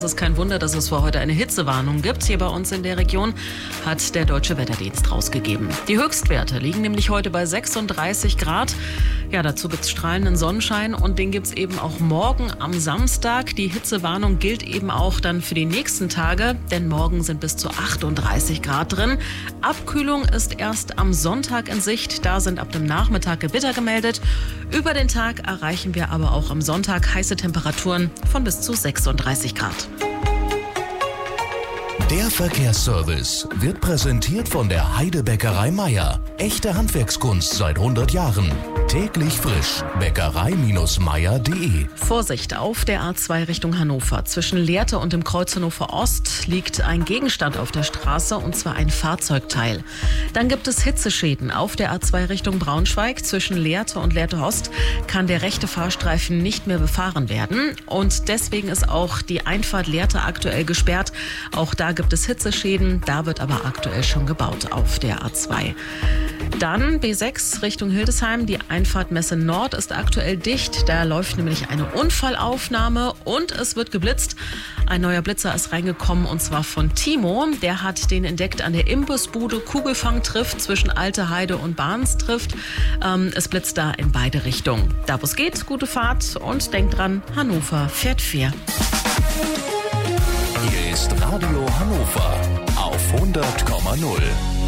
Es ist kein Wunder, dass es für heute eine Hitzewarnung gibt. Hier bei uns in der Region hat der Deutsche Wetterdienst rausgegeben. Die Höchstwerte liegen nämlich heute bei 36 Grad. Ja, dazu gibt es strahlenden Sonnenschein und den gibt es eben auch morgen am Samstag. Die Hitzewarnung gilt eben auch dann für die nächsten Tage, denn morgen sind bis zu 38 Grad drin. Abkühlung ist erst am Sonntag in Sicht. Da sind ab dem Nachmittag Gewitter gemeldet. Über den Tag erreichen wir aber auch am Sonntag heiße Temperaturen von bis zu 36 Grad. Der Verkehrsservice wird präsentiert von der Heide-Bäckerei Meier. Echte Handwerkskunst seit 100 Jahren. Täglich frisch. Bäckerei-meier.de. Vorsicht, auf der A2 Richtung Hannover. Zwischen Lehrte und dem Kreuz Hannover Ost liegt ein Gegenstand auf der Straße, und zwar ein Fahrzeugteil. Dann gibt es Hitzeschäden. Auf der A2 Richtung Braunschweig. Zwischen Lehrte und Lehrte Ost kann der rechte Fahrstreifen nicht mehr befahren werden. Und deswegen ist auch die Einfahrt Lehrte aktuell gesperrt. Auch da gibt es Hitzeschäden. Da wird aber aktuell schon gebaut auf der A2. Dann B6 Richtung Hildesheim. Die Einfahrt Messe Nord ist aktuell dicht. Da läuft nämlich eine Unfallaufnahme und es wird geblitzt. Ein neuer Blitzer ist reingekommen, und zwar von Timo. Der hat den entdeckt an der Imbissbude. Kugelfang trifft zwischen Alte Heide und Bahns trifft. Es blitzt da in beide Richtungen. Da wo es geht, gute Fahrt und denkt dran, Hannover fährt fair. Hier ist Radio Hannover auf 100,0.